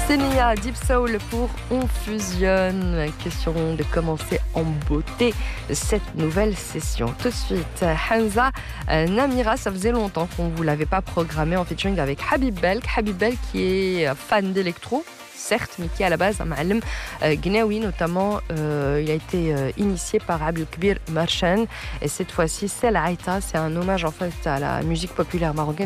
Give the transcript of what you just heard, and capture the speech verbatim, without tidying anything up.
Senia, Deep Soul pour On Fusionne. Question de commencer en beauté cette nouvelle session. Tout de suite, Hamza Namira, ça faisait longtemps qu'on ne vous l'avait pas programmé en featuring avec Habib Belk. Habib Belk qui est fan d'électro, certes, mais qui est à la base un ma'alem gnawi, notamment euh, il a été euh, initié par Abdelkbir Marchan, et cette fois-ci c'est l'Aïta, c'est un hommage en fait à la musique populaire marocaine